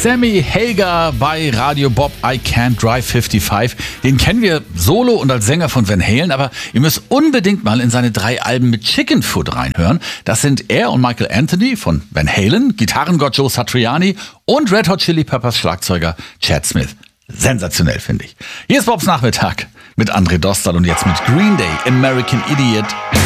Sammy Hagar bei Radio Bob I Can't Drive 55. Den kennen wir solo und als Sänger von Van Halen, aber ihr müsst unbedingt mal in seine 3 Alben mit Chickenfoot reinhören. Das sind er und Michael Anthony von Van Halen, Gitarrengott Joe Satriani und Red Hot Chili Peppers Schlagzeuger Chad Smith. Sensationell, finde ich. Hier ist Bobs Nachmittag mit André Dostal und jetzt mit Green Day, American Idiot.